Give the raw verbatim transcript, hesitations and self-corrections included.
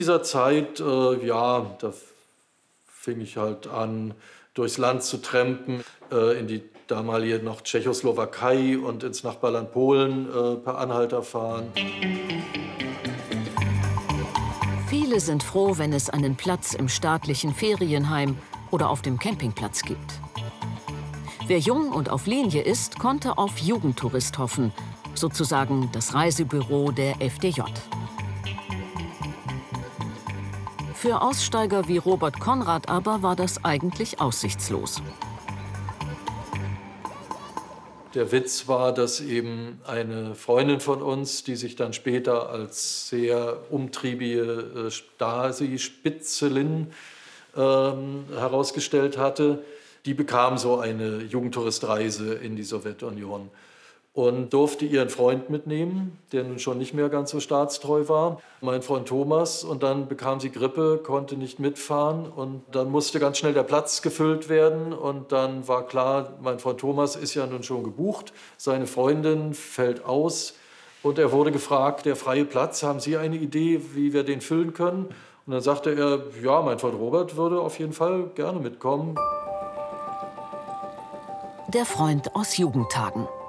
In dieser Zeit, äh, ja, da fing ich halt an, durchs Land zu trampen, äh, in die damalige noch Tschechoslowakei und ins Nachbarland Polen äh, per Anhalter fahren. Viele sind froh, wenn es einen Platz im staatlichen Ferienheim oder auf dem Campingplatz gibt. Wer jung und auf Linie ist, konnte auf Jugendtourist hoffen, sozusagen das Reisebüro der F D J. Für Aussteiger wie Robert Konrad aber war das eigentlich aussichtslos. Der Witz war, dass eben eine Freundin von uns, die sich dann später als sehr umtriebige äh, Stasi-Spitzelin ähm, herausgestellt hatte, die bekam so eine Jugendtouristreise in die Sowjetunion und durfte ihren Freund mitnehmen, der nun schon nicht mehr ganz so staatstreu war, mein Freund Thomas. Und dann bekam sie Grippe, konnte nicht mitfahren und dann musste ganz schnell der Platz gefüllt werden. Und dann war klar, mein Freund Thomas ist ja nun schon gebucht, seine Freundin fällt aus und er wurde gefragt, der freie Platz, haben Sie eine Idee, wie wir den füllen können? Und dann sagte er, ja, mein Freund Robert würde auf jeden Fall gerne mitkommen. Der Freund aus Jugendtagen.